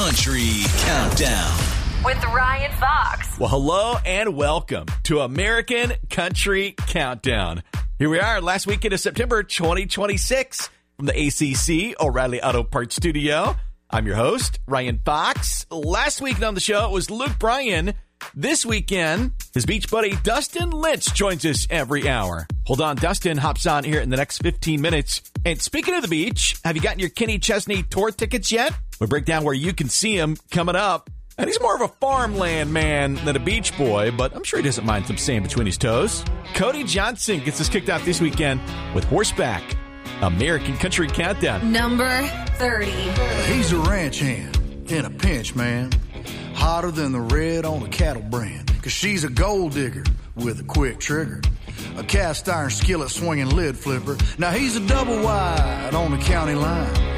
Country Countdown with Ryan Fox. Well, hello and welcome to American Country Countdown. Here we are, last weekend of September 2026 from the ACC O'Reilly Auto Parts Studio. I'm your host, Ryan Fox. Last weekend on the show, it was Luke Bryan. This weekend, his beach buddy Dustin Lynch joins us every hour. Hold on, Dustin hops on here in the next 15 minutes. And speaking of the beach, have you gotten your Kenny Chesney tour tickets yet? We'll break down where you can see him coming up. And he's more of a farmland man than a beach boy, but I'm sure he doesn't mind some sand between his toes. Cody Johnson gets us kicked off this weekend with Horseback. American Country Countdown. Number 30. He's a ranch hand in a pinch, man. Hotter than the red on a cattle brand. Cause she's a gold digger with a quick trigger. A cast iron skillet swinging lid flipper. Now he's a double wide on the county line.